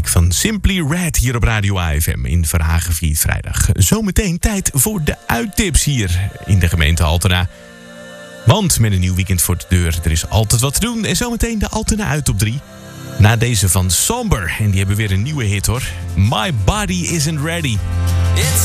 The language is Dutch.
muziek van Simply Red hier op Radio AFM in Verhagen Viert Vrijdag. Zometeen tijd voor de uittips hier in de gemeente Altena. Want met een nieuw weekend voor de deur, er is altijd wat te doen. En zometeen de Altena uit op 3. Na deze van Somber. En die hebben weer een nieuwe hit hoor. My Body Isn't Ready. It's